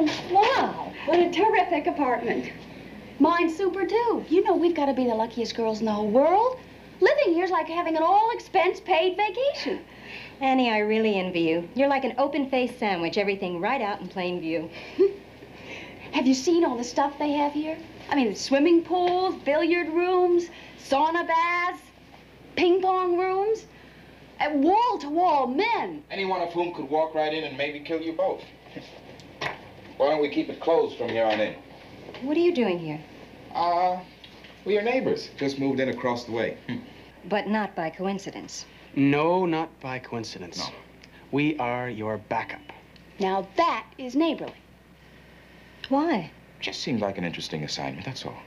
Oh, wow. What a terrific apartment. Mine's super, too. You know, we've got to be the luckiest girls in the whole world. Living here's like having an all-expense-paid vacation. Annie, I really envy you. You're like an open-faced sandwich, everything right out in plain view. Have you seen all the stuff they have here? I mean, swimming pools, billiard rooms, sauna baths, ping pong rooms, and wall-to-wall men. Any one of whom could walk right in and maybe kill you both. Why don't we keep it closed from here on in? What are you doing here? We are neighbors. Just moved in across the way. But not by coincidence. No, not by coincidence. No. We are your backup. Now that is neighborly. Why? Just seemed like an interesting assignment, that's all.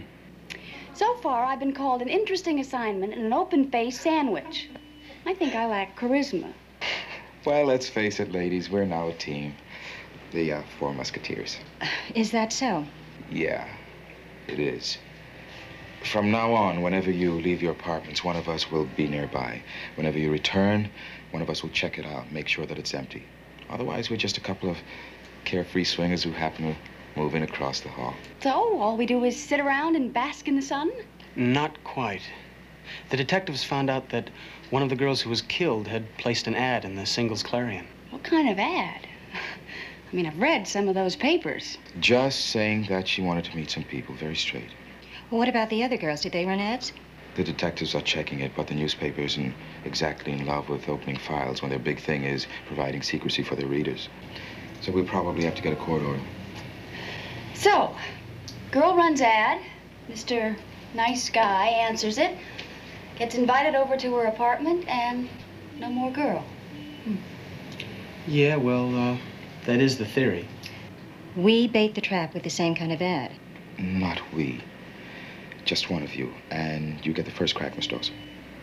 So far, I've been called an interesting assignment and an open-faced sandwich. I think I lack charisma. Well, let's face it, ladies, we're now a team. The Four Musketeers. Is that so? Yeah, it is. From now on, whenever you leave your apartments, one of us will be nearby. Whenever you return, one of us will check it out, make sure that it's empty. Otherwise, we're just a couple of carefree swingers who happen to move in across the hall. So, all we do is sit around and bask in the sun? Not quite. The detectives found out that one of the girls who was killed had placed an ad in the Singles Clarion. What kind of ad? I mean, I've read some of those papers. Just saying that she wanted to meet some people, very straight. Well, what about the other girls? Did they run ads? The detectives are checking it, but the newspaper isn't exactly in love with opening files when their big thing is providing secrecy for their readers. So we'll probably have to get a court order. So, girl runs ad, Mr. Nice Guy answers it, gets invited over to her apartment, and no more girl. Yeah, well, that is the theory. We bait the trap with the same kind of ad. Not we. Just one of you. And you get the first crack, Miss Dawson.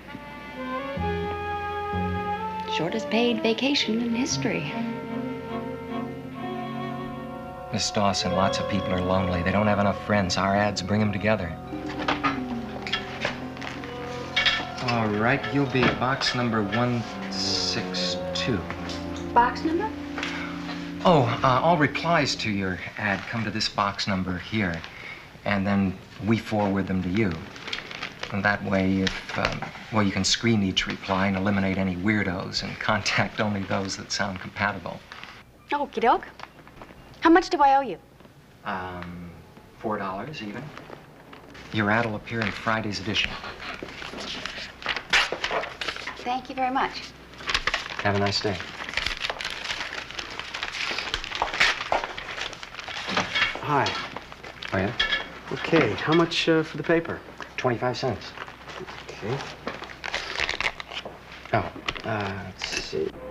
Shortest paid vacation in history. Miss Dawson, lots of people are lonely. They don't have enough friends. Our ads bring them together. All right, you'll be at box number 162. Box number? Oh, all replies to your ad come to this box number here, and then we forward them to you. And that way, well, you can screen each reply and eliminate any weirdos and contact only those that sound compatible. Okie doke. How much do I owe you? $4 even. Your ad will appear in Friday's edition. Thank you very much. Have a nice day. Hi. Oh, yeah? Okay, how much for the paper? 25 cents. Okay. Oh, let's see.